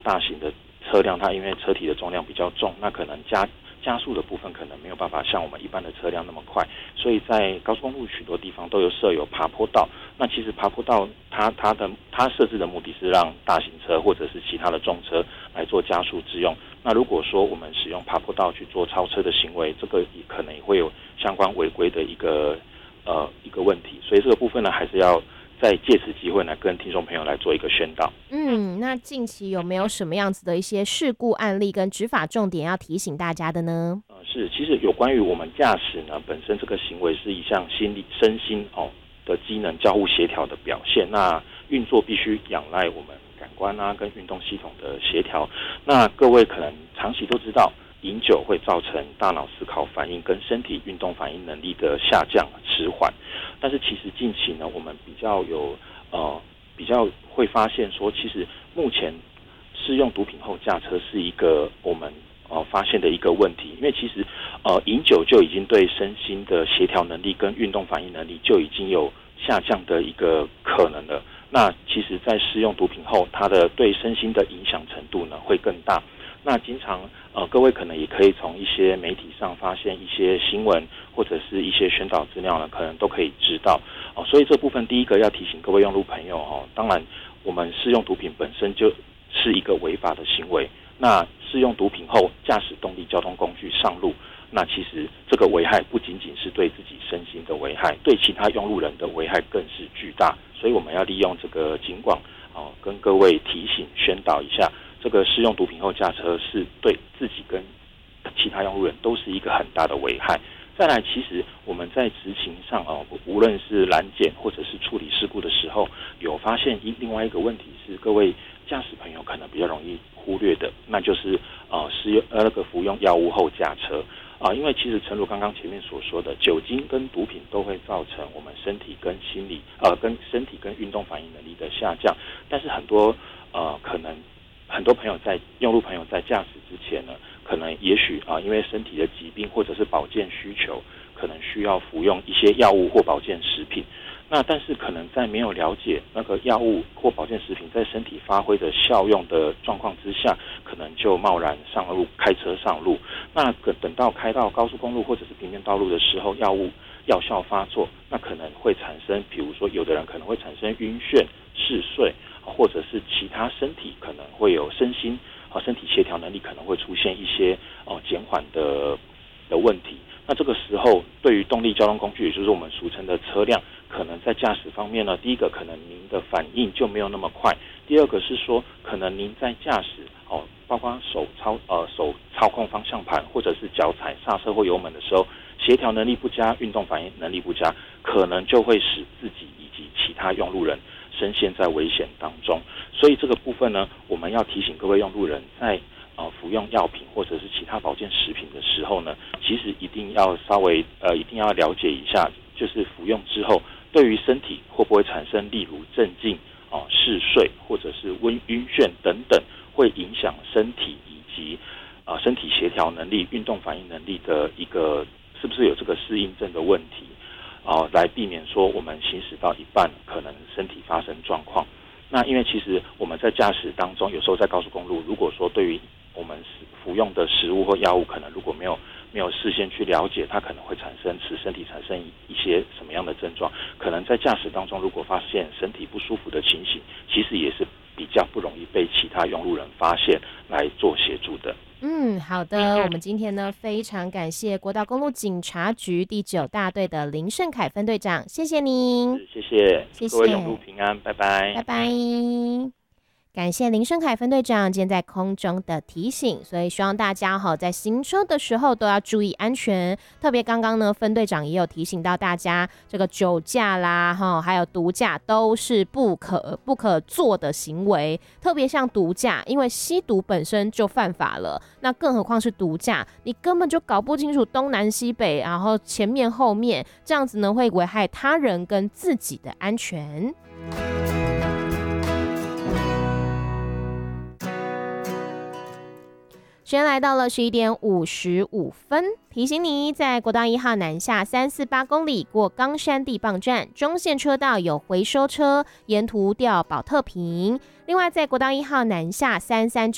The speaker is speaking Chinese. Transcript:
大型的车辆，它因为车体的重量比较重，那可能加速的部分可能没有办法像我们一般的车辆那么快，所以在高速公路许多地方都有设有爬坡道。那其实爬坡道它设置的目的是让大型车或者是其他的重车来做加速之用。那如果说我们使用爬坡道去做超车的行为，这个可能也会有相关违规的一个问题。所以这个部分呢，还是要再借此机会来跟听众朋友来做一个宣导。 那近期有没有什么样子的一些事故案例跟执法重点要提醒大家的呢？ 是，其实有关于我们驾驶呢本身这个行为是一项身心的机能交互协调的表现。那运作必须仰赖我们感官跟运动系统的协调。那各位可能长期都知道，饮酒会造成大脑思考反应跟身体运动反应能力的下降迟缓。但是其实近期呢，我们比较会发现说，其实目前使用毒品后驾车是一个我们发现的一个问题。因为其实饮酒就已经对身心的协调能力跟运动反应能力就已经有下降的一个可能了。那其实在使用毒品后，它的对身心的影响程度呢会更大。那经常各位可能也可以从一些媒体上发现一些新闻或者是一些宣导资料呢，可能都可以知道所以这部分第一个要提醒各位用路朋友当然我们使用毒品本身就是一个违法的行为。那使用毒品后驾驶动力交通工具上路，那其实这个危害不仅仅是对自己身心的危害，对其他用路人的危害更是巨大。所以我们要利用这个警广跟各位提醒宣导一下，这个使用毒品后驾车是对自己跟其他用路人都是一个很大的危害。再来，其实我们在执勤上无论是拦检或者是处理事故的时候，有发现另外一个问题是，各位驾驶朋友可能比较容易忽略的，那就是服用药物后驾车因为其实诚如刚刚前面所说的，酒精跟毒品都会造成我们身体跟运动反应能力的下降。但是可能很多用路朋友在驾驶之前呢，可能也许因为身体的疾病或者是保健需求，可能需要服用一些药物或保健食品。那但是可能在没有了解那个药物或保健食品在身体发挥的效用的状况之下，可能就贸然开车上路。那等到开到高速公路或者是平面道路的时候，药效发作，那可能会产生，比如说有的人可能会产生晕眩、嗜睡，或者是其他身体可能会有身体协调能力可能会出现一些减缓的问题。那这个时候，对于动力交通工具，也就是我们俗称的车辆，可能在驾驶方面呢，第一个可能您的反应就没有那么快；第二个是说，可能您在驾驶包括手操控方向盘或者是脚踩刹车或油门的时候，协调能力不佳、运动反应能力不佳，可能就会使自己以及其他用路人深陷在危险当中。所以这个部分呢，我们要提醒各位用路人，在服用药品或者是其他保健食品的时候呢，其实一定要一定要了解一下，就是服用之后对于身体会不会产生例如镇静、嗜睡或者是晕眩等等，会影响身体以及身体协调能力、运动反应能力的一个是不是有这个适应症的问题来避免说我们行驶到一半可能身体发生状况。那因为其实我们在驾驶当中，有时候在高速公路，如果说对于我们服用的食物或药物，可能如果没有事先去了解，它可能会使身体产生一些什么样的症状，可能在驾驶当中如果发现身体不舒服的情形，其实也是比较不容易被其他用路人发现来做协助的。 好的，我们今天呢非常感谢国道公路警察局第9大队的林胜凯分队长，谢谢您。 谢谢各位用路平安，拜拜， 拜拜。感谢林胜凯分队长今天在空中的提醒，所以希望大家在行车的时候都要注意安全。特别刚刚呢，分队长也有提醒到大家，这个酒驾啦，还有毒驾都是不可做的行为。特别像毒驾，因为吸毒本身就犯法了，那更何况是毒驾，你根本就搞不清楚东南西北，然后前面后面，这样子呢会危害他人跟自己的安全。时间来到了11点55分，提醒你在国道1号南下348公里过冈山地磅站中线车道有回收车沿途调保特瓶。另外在国道1号南下339